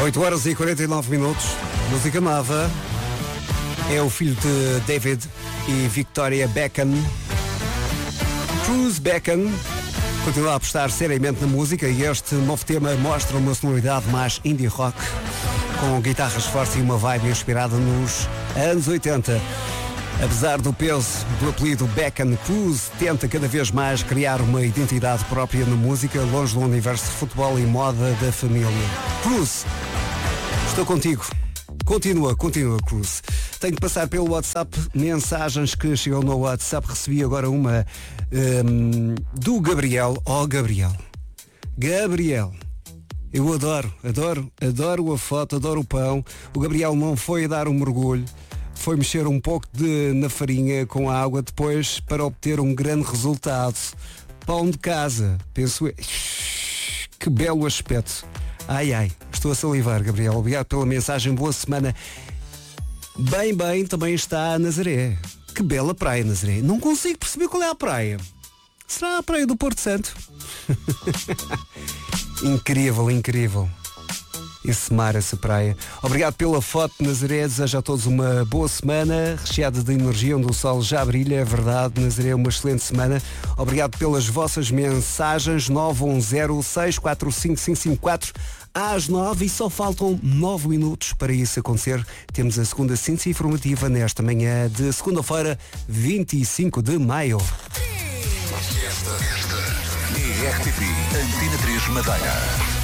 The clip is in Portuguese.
8h49, música nova. É o filho de David e Victoria Beckham. Cruz Beckham continua a apostar seriamente na música e este novo tema mostra uma sonoridade mais indie rock, com guitarras fortes e uma vibe inspirada nos anos 80. Apesar do peso do apelido Beckham, Cruz tenta cada vez mais criar uma identidade própria na música, longe do universo de futebol e moda da família. Cruz, estou contigo. Continua, Cruz. Tenho que passar pelo WhatsApp, mensagens que chegam no WhatsApp. Recebi agora uma do Gabriel. Oh, Gabriel, eu adoro a foto, adoro o pão. O Gabriel não foi dar um mergulho, foi mexer um pouco na farinha com a água depois para obter um grande resultado. Pão de casa, penso eu. Que belo aspecto. Ai, estou a salivar, Gabriel. Obrigado pela mensagem, boa semana. Bem, também está a Nazaré. Que bela praia, Nazaré. Não consigo perceber qual é a praia. Será a praia do Porto Santo? Incrível. Esse mar, essa praia. Obrigado pela foto, Nazaré. Desejo a todos uma boa semana, recheada de energia, onde o sol já brilha. É verdade, Nazaré, uma excelente semana. Obrigado pelas vossas mensagens. 910645554 às 9 e só faltam 9 minutos para isso acontecer. Temos a segunda síntese informativa nesta manhã de segunda-feira, 25 de maio. Esta é RTP Antena 3 Madeira.